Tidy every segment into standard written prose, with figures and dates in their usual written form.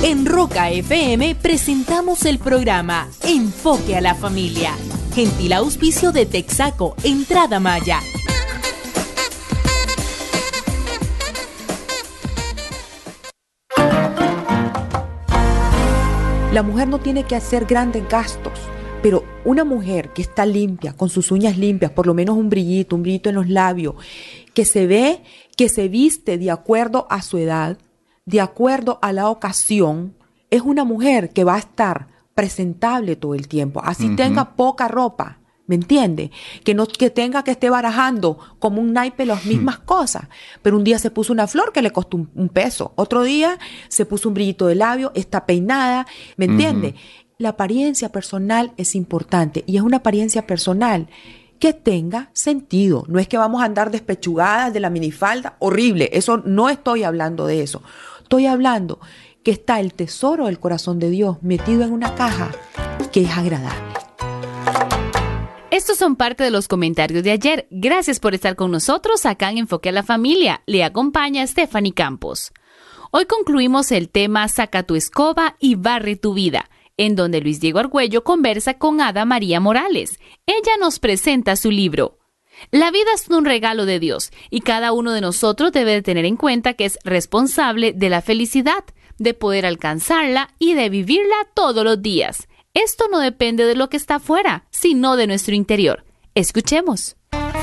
En Roca FM presentamos el programa Enfoque a la Familia. Gentil auspicio de Texaco, Entrada Maya. La mujer no tiene que hacer grandes gastos, pero una mujer que está limpia, con sus uñas limpias, por lo menos un brillito en los labios, que se ve, que se viste de acuerdo a su edad, de acuerdo a la ocasión, es una mujer que va a estar presentable todo el tiempo, así tenga poca ropa, ¿me entiende? Que no que tenga que esté barajando como un naipe las mismas cosas, pero un día se puso una flor que le costó un peso, otro día se puso un brillito de labio, está peinada, ¿me entiende? La apariencia personal es importante y es una apariencia personal que tenga sentido. No es que vamos a andar despechugadas de la minifalda, horrible, eso no estoy hablando de eso. Estoy hablando que está el tesoro del corazón de Dios metido en una caja que es agradable. Estos son parte de los comentarios de ayer. Gracias por estar con nosotros acá en Enfoque a la Familia. Le acompaña Stephanie Campos. Hoy concluimos el tema Saca tu escoba y barre tu vida, en donde Luis Diego Argüello conversa con Ada María Morales. Ella nos presenta su libro. La vida es un regalo de Dios y cada uno de nosotros debe de tener en cuenta que es responsable de la felicidad, de poder alcanzarla y de vivirla todos los días. Esto no depende de lo que está afuera, sino de nuestro interior. Escuchemos.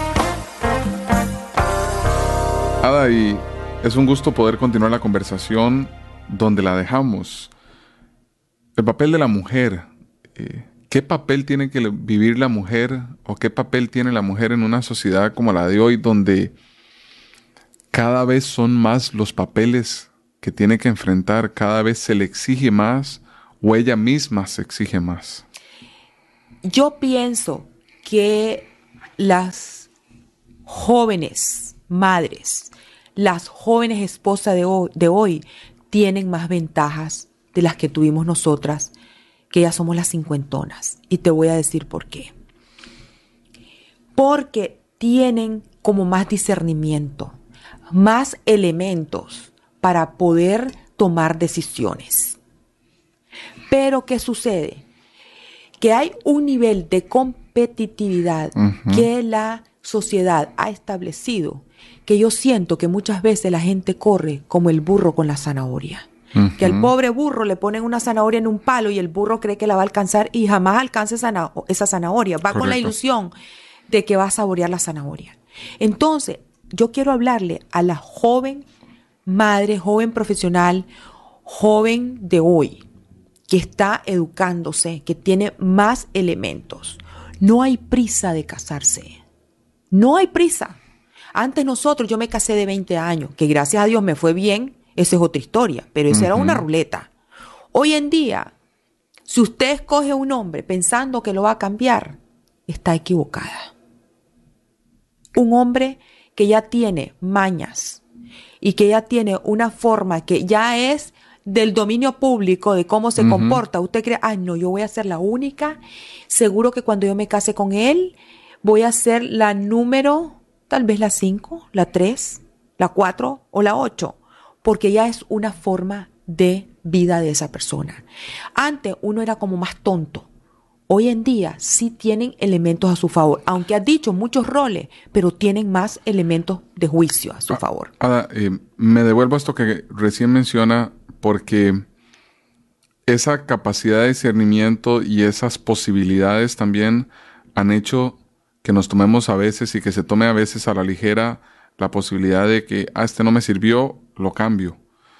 Ada, y es un gusto poder continuar la conversación donde la dejamos. El papel de la mujer. ¿Qué papel tiene que vivir la mujer o qué papel tiene la mujer en una sociedad como la de hoy, donde cada vez son más los papeles que tiene que enfrentar, cada vez se le exige más o ella misma se exige más? Yo pienso que las jóvenes madres, las jóvenes esposas de hoy tienen más ventajas de las que tuvimos nosotras, que ya somos las cincuentonas. Y te voy a decir por qué. Porque tienen como más discernimiento, más elementos para poder tomar decisiones. Pero ¿qué sucede? Que hay un nivel de competitividad que la sociedad ha establecido, que yo siento que muchas veces la gente corre como el burro con la zanahoria. Que al pobre burro le ponen una zanahoria en un palo y el burro cree que la va a alcanzar y jamás alcanza esa zanahoria. Va Correcto. Con la ilusión de que va a saborear la zanahoria. Entonces, yo quiero hablarle a la joven madre, joven profesional, joven de hoy, que está educándose, que tiene más elementos. No hay prisa de casarse. No hay prisa. Antes yo me casé de 20 años, que gracias a Dios me fue bien. Esa es otra historia, pero esa era una ruleta. Hoy en día, si usted escoge un hombre pensando que lo va a cambiar, está equivocada. Un hombre que ya tiene mañas y que ya tiene una forma que ya es del dominio público de cómo se comporta, usted cree, no, yo voy a ser la única, seguro que cuando yo me case con él, voy a ser la número, tal vez la 5, la 3, la 4 o la 8. Porque ya es una forma de vida de esa persona. Antes uno era como más tonto. Hoy en día sí tienen elementos a su favor. Aunque has dicho muchos roles, pero tienen más elementos de juicio a su favor. Ada, me devuelvo a esto que recién menciona, porque esa capacidad de discernimiento y esas posibilidades también han hecho que nos tomemos a veces y que se tome a veces a la ligera la posibilidad de que, este no me sirvió, lo cambio.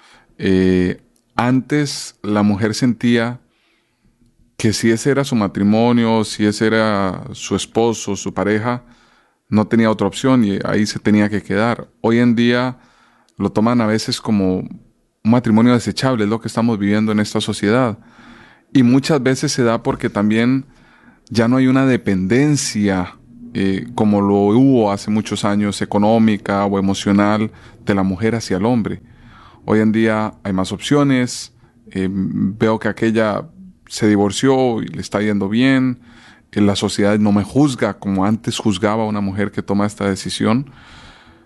Antes la mujer sentía que si ese era su matrimonio, si ese era su esposo, su pareja, no tenía otra opción y ahí se tenía que quedar. Hoy en día lo toman a veces como un matrimonio desechable, es lo que estamos viviendo en esta sociedad. Y muchas veces se da porque también ya no hay una dependencia como lo hubo hace muchos años, económica o emocional, de la mujer hacia el hombre. Hoy en día hay más opciones, veo que aquella se divorció y le está yendo bien, la sociedad no me juzga como antes juzgaba a una mujer que toma esta decisión.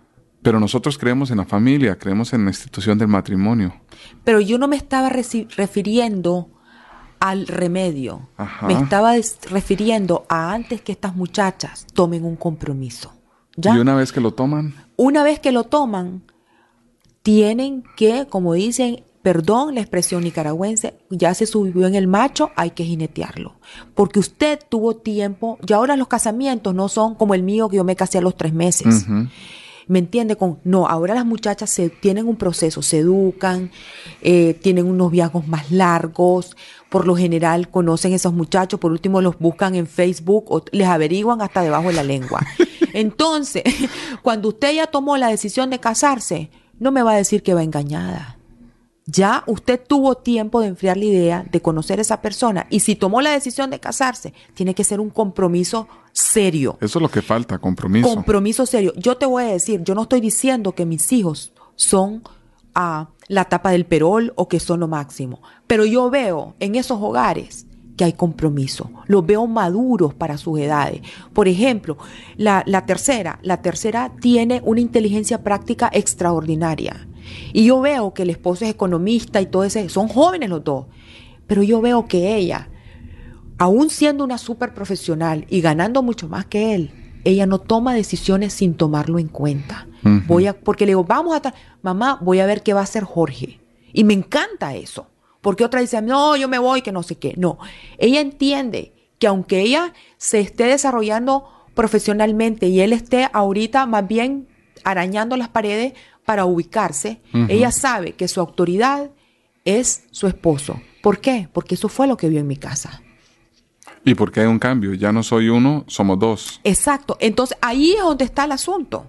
Pero nosotros creemos en la familia, creemos en la institución del matrimonio. Pero yo no me estaba refiriendo al remedio. Ajá. Me estaba refiriendo a antes que estas muchachas tomen un compromiso. ¿Ya? Y una vez que lo toman, Una vez que lo toman, tienen que, como dicen, perdón la expresión nicaragüense, ya se subió en el macho, hay que jinetearlo. Porque usted tuvo tiempo, y ahora los casamientos no son como el mío, que yo me casé a los 3 meses. ujú, ¿Me entiende? No, ahora las muchachas tienen un proceso, se educan, tienen unos viajes más largos, por lo general conocen a esos muchachos, por último los buscan en Facebook o les averiguan hasta debajo de la lengua. Entonces, cuando usted ya tomó la decisión de casarse, no me va a decir que va engañada. Ya usted tuvo tiempo de enfriar la idea de conocer a esa persona, y si tomó la decisión de casarse, tiene que ser un compromiso serio. eso es lo que falta, compromiso. Compromiso serio. Yo te voy a decir, yo no estoy diciendo que mis hijos son la tapa del perol o que son lo máximo, pero yo veo en esos hogares que hay compromiso. Los veo maduros para sus edades. Por ejemplo, la tercera tiene una inteligencia práctica extraordinaria. Y yo veo que el esposo es economista y todo ese, son jóvenes los dos, pero yo veo que ella, aún siendo una súper profesional y ganando mucho más que él, ella no toma decisiones sin tomarlo en cuenta. Ujú. Porque le digo, mamá, voy a ver qué va a hacer Jorge. Y me encanta eso. Porque otra dice, no, yo me voy, que no sé qué. No, ella entiende que aunque ella se esté desarrollando profesionalmente y él esté ahorita más bien arañando las paredes para ubicarse, Ujú. ella sabe que su autoridad es su esposo. ¿Por qué? Porque eso fue lo que vio en mi casa. Y porque hay un cambio, ya no soy uno, somos dos. Exacto. Entonces, ahí es donde está el asunto.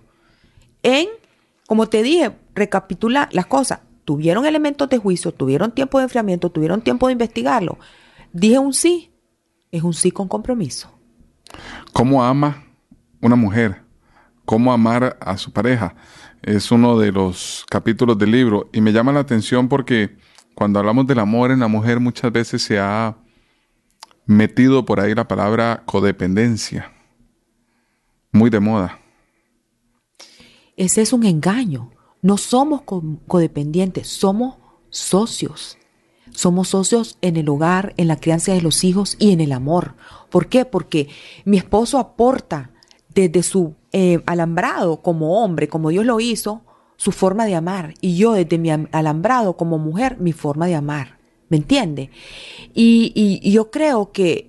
Como te dije, recapitula las cosas. Tuvieron elementos de juicio, tuvieron tiempo de enfriamiento, tuvieron tiempo de investigarlo. Dije un sí, es un sí con compromiso. ¿Cómo ama una mujer? ¿Cómo amar a su pareja? Es uno de los capítulos del libro y me llama la atención porque cuando hablamos del amor en la mujer muchas veces se ha metido por ahí la palabra codependencia, muy de moda. Ese es un engaño. No somos codependientes, somos socios. Somos socios en el hogar, en la crianza de los hijos y en el amor. ¿Por qué? Porque mi esposo aporta desde su alambrado como hombre, como Dios lo hizo, su forma de amar. Y yo desde mi alambrado como mujer, mi forma de amar. ¿Me entiende? Y yo creo que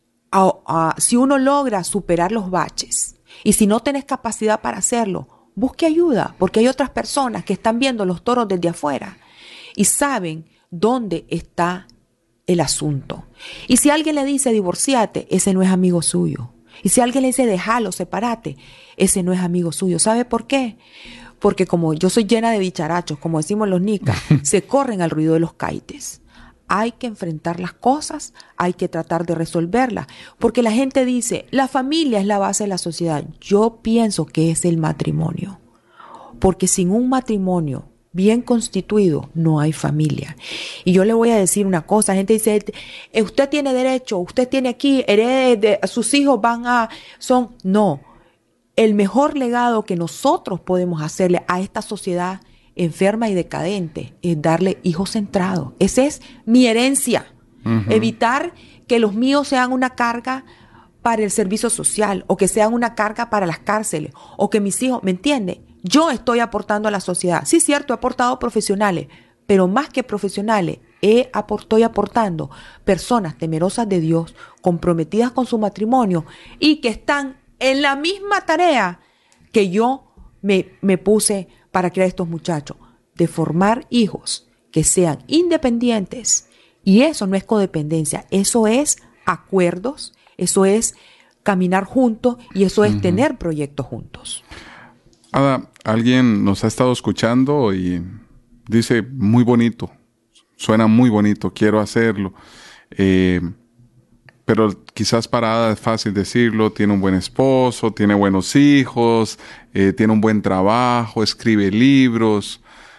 si uno logra superar los baches y si no tenés capacidad para hacerlo, busque ayuda, porque hay otras personas que están viendo los toros desde afuera y saben dónde está el asunto. Y si alguien le dice divorciate, ese no es amigo suyo. Y si alguien le dice déjalo, sepárate, ese no es amigo suyo. ¿Sabe por qué? Porque como yo soy llena de dicharachos, como decimos los nicas, se corren al ruido de los caites. Hay que enfrentar las cosas, hay que tratar de resolverlas, porque la gente dice, la familia es la base de la sociedad. Yo pienso que es el matrimonio, porque sin un matrimonio bien constituido no hay familia. Y yo le voy a decir una cosa, la gente dice, usted tiene derecho, usted tiene aquí, herede, sus hijos no, el mejor legado que nosotros podemos hacerle a esta sociedad enferma y decadente es darle hijos centrados. Esa es mi herencia. Uh-huh. Evitar que los míos sean una carga para el servicio social o que sean una carga para las cárceles o que mis hijos, ¿me entiende? Yo estoy aportando a la sociedad. Sí, cierto, he aportado profesionales, pero más que profesionales, estoy aportando personas temerosas de Dios, comprometidas con su matrimonio y que están en la misma tarea que yo me puse para crear estos muchachos, de formar hijos que sean independientes. Y eso no es codependencia, eso es acuerdos, eso es caminar juntos y eso es tener proyectos juntos. Ada, alguien nos ha estado escuchando y dice, muy bonito, suena muy bonito, quiero hacerlo. Pero quizás para Ada es fácil decirlo, tiene un buen esposo, tiene buenos hijos, tiene un buen trabajo, escribe libros,